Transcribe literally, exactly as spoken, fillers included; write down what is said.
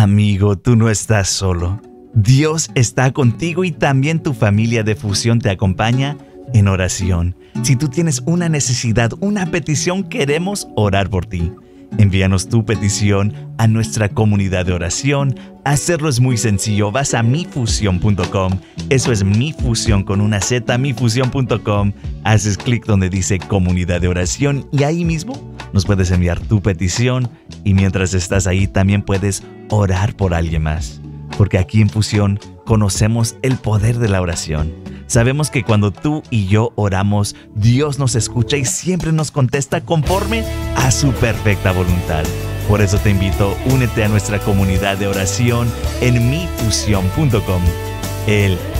Amigo, tú no estás solo. Dios está contigo y también tu familia de Fusión te acompaña en oración. Si tú tienes una necesidad, una petición, queremos orar por ti. Envíanos tu petición a nuestra comunidad de oración. Hacerlo es muy sencillo. Vas a mi fusión punto com. Eso es Mi Fusión con una Z, mi fusión punto com. Haces clic donde dice comunidad de oración y ahí mismo nos puedes enviar tu petición. Y mientras estás ahí también puedes orar por alguien más. Porque aquí en Fusión conocemos el poder de la oración. Sabemos que cuando tú y yo oramos, Dios nos escucha y siempre nos contesta conforme a su perfecta voluntad. Por eso te invito, únete a nuestra comunidad de oración en mi fusión punto com. Él